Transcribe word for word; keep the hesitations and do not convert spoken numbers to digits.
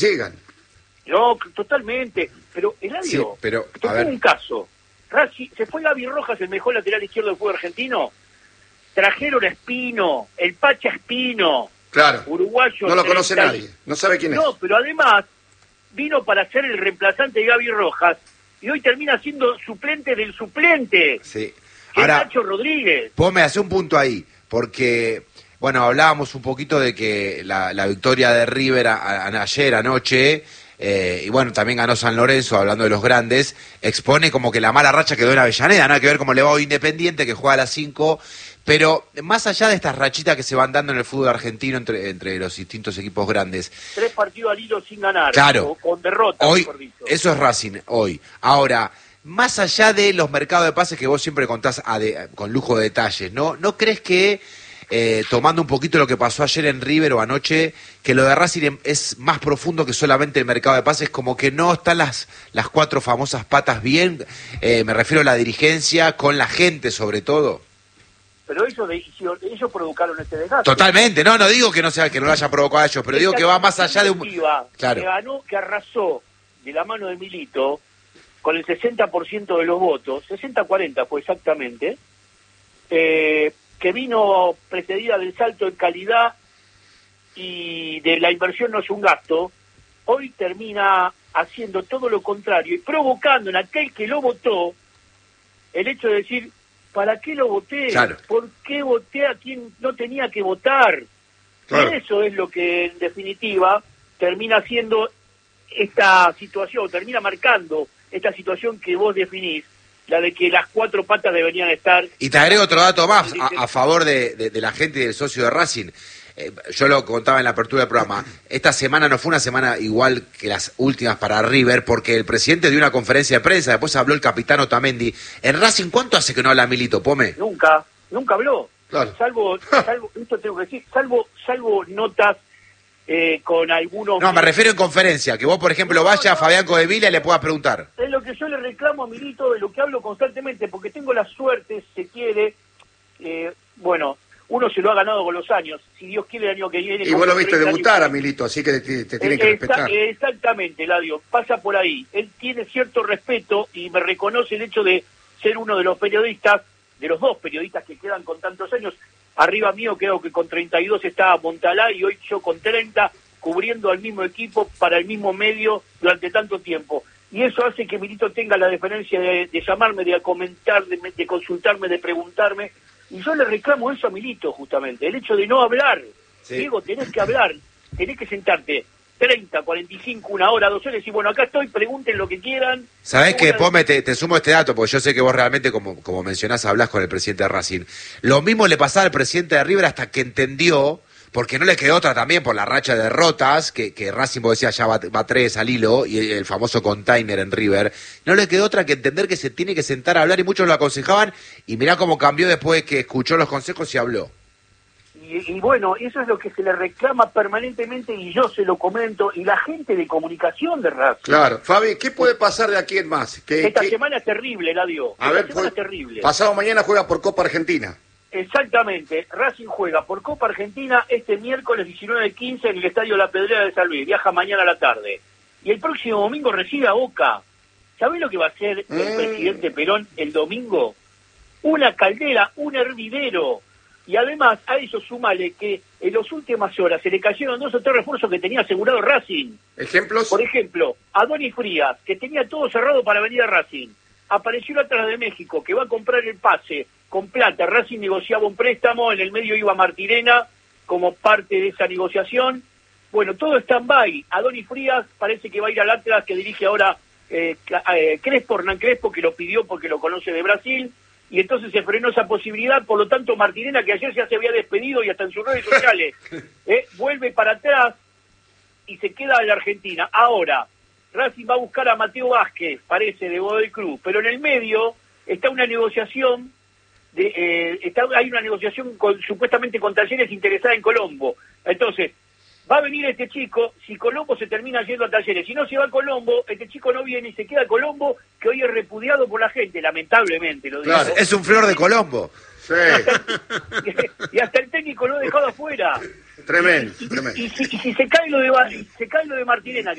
llegan. No, totalmente. Pero, Eladio, Sí, pero, te a ver. pongo un caso. Racing, se fue Gaby Rojas, el mejor lateral izquierdo del fútbol argentino. Trajeron a Espino, el Pacha Espino. Claro. Uruguayo. No lo conoce treinta nadie. No sabe quién es. No, pero además vino para ser el reemplazante de Gaby Rojas y hoy termina siendo suplente del suplente. Sí. Que Ahora, es Nacho Rodríguez. vos me hace un punto ahí, porque, bueno, hablábamos un poquito de que la, la victoria de River a, a, ayer, anoche, eh, y bueno, también ganó San Lorenzo, hablando de los grandes, expone como que la mala racha quedó en Avellaneda, nada que ver cómo le va hoy Independiente, que juega a las cinco, pero más allá de estas rachitas que se van dando en el fútbol argentino entre, entre los distintos equipos grandes. Tres partidos al hilo sin ganar. Claro. O con derrota, Hoy, mejor dicho. eso es Racing, hoy. Ahora, más allá de los mercados de pases que vos siempre contás a de, con lujo de detalles, ¿no? ¿No crees que, eh, tomando un poquito lo que pasó ayer en River o anoche, que lo de Racing es más profundo que solamente el mercado de pases, como que no están las, las cuatro famosas patas bien? Eh, me refiero a la dirigencia, con la gente sobre todo. Pero ellos, de, ellos provocaron este desgaste. Totalmente, no, no digo que no sea que no lo haya provocado a ellos, pero digo que va más allá de un... Claro. Que ganó, que arrasó de la mano de Milito con el sesenta por ciento de los votos, sesenta a cuarenta fue exactamente, eh, que vino precedida del salto en calidad y de la inversión no es un gasto, hoy termina haciendo todo lo contrario y provocando en aquel que lo votó el hecho de decir, ¿para qué lo voté? Claro. ¿Por qué voté a quien no tenía que votar? Claro. Eso es lo que en definitiva termina haciendo esta situación, termina marcando esta situación que vos definís, la de que las cuatro patas deberían estar... Y te agrego otro dato más a, a favor de, de, de la gente y del socio de Racing. Eh, yo lo contaba en la apertura del programa. Esta semana no fue una semana igual que las últimas para River, porque el presidente dio una conferencia de prensa, después habló el capitán Otamendi. En Racing, ¿cuánto hace que no habla Milito, Pome? Nunca, nunca habló. Claro. Salvo, salvo, esto tengo que decir, salvo, salvo notas eh, con algunos... No, me refiero en conferencia, que vos, por ejemplo, no, vayas no, a Fabián Codevila y le puedas preguntar. Es lo que yo le reclamo a Milito, de lo que hablo constantemente, porque tengo la suerte, se quiere, eh, bueno, uno se lo ha ganado con los años, si Dios quiere el año que viene... Y vos lo viste debutar a Milito, así que te, te tienen que eh, respetar. Exa- exactamente, Eladio, pasa por ahí. Él tiene cierto respeto y me reconoce el hecho de ser uno de los periodistas, de los dos periodistas que quedan con tantos años. Arriba mío creo que con treinta y dos estaba Montalá y hoy yo con treinta, cubriendo al mismo equipo para el mismo medio durante tanto tiempo. Y eso hace que Milito tenga la deferencia de, de llamarme, de comentar, de, de consultarme, de preguntarme. Y yo le reclamo eso a Milito, justamente, el hecho de no hablar. Sí. Diego, tenés que hablar, tenés que sentarte treinta, cuarenta y cinco, una hora, dos horas, y decir, bueno, acá estoy, pregunten lo que quieran. ¿Sabés qué, Pome? Te, te sumo este dato, porque yo sé que vos realmente, como, como mencionás, hablás con el presidente de Racing. Lo mismo le pasaba al presidente de River hasta que entendió, porque no le quedó otra también por la racha de derrotas, que, que Racing, vos decías, ya va, va tres al hilo, y el, el famoso container en River, no le quedó otra que entender que se tiene que sentar a hablar, y muchos lo aconsejaban, y mirá cómo cambió después de que escuchó los consejos y habló. Y, y bueno, eso es lo que se le reclama permanentemente, y yo se lo comento, y la gente de comunicación de Racing. Claro. Fabi, ¿qué puede pasar de aquí en más? ¿Qué, Esta qué... semana es terrible, Eladio. A Esta ver, semana pues, es terrible. Pasado mañana juega por Copa Argentina. Exactamente, Racing juega por Copa Argentina este miércoles diecinueve quince en el Estadio La Pedrera de San Luis, viaja mañana a la tarde. Y el próximo domingo recibe a Boca. ¿Sabés lo que va a hacer el mm. presidente Perón el domingo? Una caldera, un hervidero. Y además a eso súmale que en las últimas horas se le cayeron dos o tres refuerzos que tenía asegurado Racing. ¿Ejemplos? Por ejemplo, Adonis Frías, que tenía todo cerrado para venir a Racing. Apareció el Atlas de México, que va a comprar el pase con plata. Racing negociaba un préstamo, en el medio iba Martirena como parte de esa negociación. Bueno, todo está en stand-by. Adonis Frías parece que va a ir al Atlas, que dirige ahora eh, eh, Crespo, Hernán Crespo, que lo pidió porque lo conoce de Brasil, y entonces se frenó esa posibilidad. Por lo tanto, Martirena, que ayer ya se había despedido y hasta en sus redes sociales, eh, vuelve para atrás y se queda en la Argentina. Ahora, Racing va a buscar a Mateo Vázquez, parece, de Godoy Cruz, pero en el medio está una negociación, de, eh, está, hay una negociación con, supuestamente con Talleres interesada en Colombo. Entonces, va a venir este chico, si Colombo se termina yendo a Talleres, si no se va a Colombo, este chico no viene y se queda a Colombo, que hoy es repudiado por la gente, lamentablemente lo digo. Claro, es un flor de Colombo. Sí, Y hasta el técnico lo ha dejado afuera. tremendo, Y, y- tremendo. y si, y si se cae lo de Ba- se cae lo de Martirena,